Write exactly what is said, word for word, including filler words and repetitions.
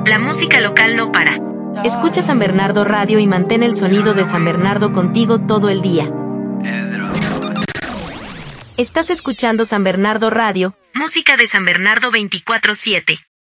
La música local no para. Escucha San Bernardo Radio y mantén el sonido de San Bernardo contigo todo el día. Estás escuchando San Bernardo Radio, música de San Bernardo veinticuatro siete.